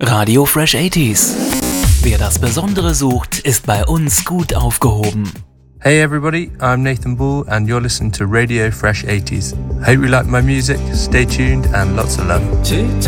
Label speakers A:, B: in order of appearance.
A: Radio Fresh 80s. Wer das Besondere sucht, ist bei uns gut aufgehoben.
B: Hey everybody, I'm Nathan Ball and you're listening to Radio Fresh 80s. Hope you like my music, stay tuned and lots of love.